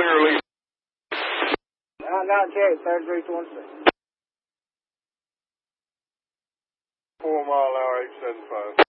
clear release. 998, 3326. 4 mile an hour, 875.